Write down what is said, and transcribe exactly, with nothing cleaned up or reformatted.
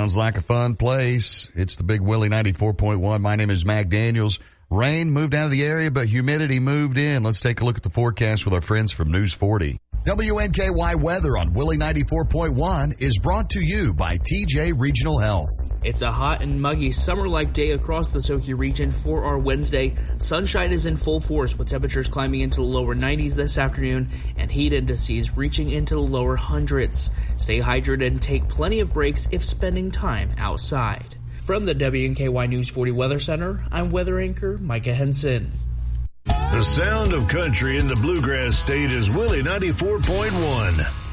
Sounds like a fun place. It's the Big Willie ninety-four point one. My name is Mac Daniels. Rain moved out of the area, but humidity moved in. Let's take a look at the forecast with our friends from News forty. W N K Y weather on Willie ninety-four point one is brought to you by T J Regional Health. It's a hot and muggy summer-like day across the Soki region for our Wednesday. Sunshine is in full force with temperatures climbing into the lower nineties this afternoon and heat indices reaching into the lower hundreds. Stay hydrated and take plenty of breaks if spending time outside. From the W N K Y News forty Weather Center, I'm weather anchor Micah Henson. The sound of country in the Bluegrass State is Willie ninety-four point one.